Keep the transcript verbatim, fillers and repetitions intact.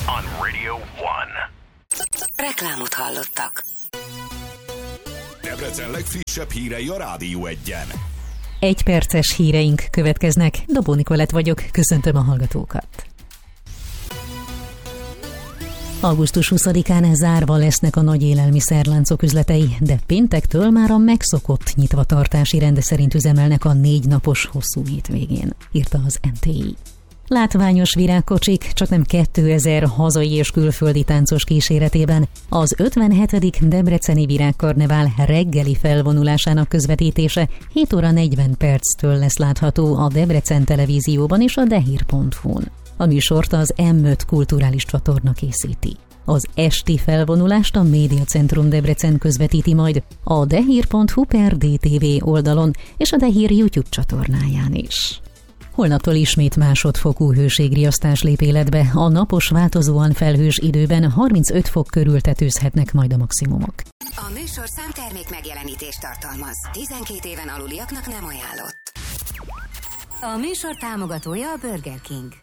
on Radio One. Reklámot hallottak. Debrecen legfrissebb hírei a Rádió Egyen. Egy perces híreink következnek. Dobó Nikolett vagyok, köszöntöm a hallgatókat. augusztus huszadikán zárva lesznek a nagy élelmiszerláncok üzletei, de péntektől már a megszokott nyitvatartási rend szerint üzemelnek a négy napos hosszú hétvégén, írta az em té i. Látványos virágkocsik, csak nem kétezer hazai és külföldi táncos kíséretében az ötvenhetedik Debreceni Virágkarnevál reggeli felvonulásának közvetítése hét óra negyven perctől lesz látható a Debrecen televízióban és a dehír pont hu-n. A műsort az em öt kulturális csatorna készíti. Az esti felvonulást a Médiacentrum Debrecen közvetíti majd a dehír pont hu per dé té vé oldalon és a Dehír YouTube csatornáján is. Holnaptól ismét másodfokú hőségriasztás lép életbe, a napos változóan felhős időben harmincöt fok körül tetőzhetnek majd a maximumok. A műsor számtermék megjelenítést tartalmaz. tizenkét éven aluliaknak nem ajánlott. A műsor támogatója a Burger King.